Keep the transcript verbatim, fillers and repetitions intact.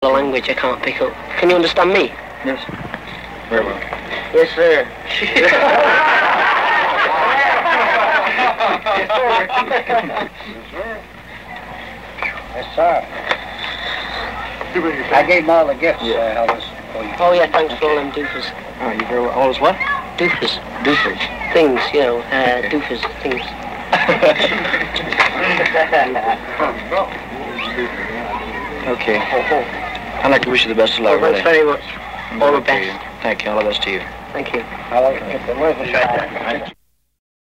The language I can't pick up. Can you understand me? Yes. Very well. Yes, sir. Yes, sir. I gave him all the gifts, Yeah. uh, Elvis. Oh, yeah, thanks for all them doofers. Oh, you very well. All is what? Doofers. Doofers. Things, you know, uh, doofers, things. Okay. I'd like to wish you the best of luck. Well, thanks really. very much. All the Okay. best. Thank you. All the best to you. Thank you. Where's the shotgun?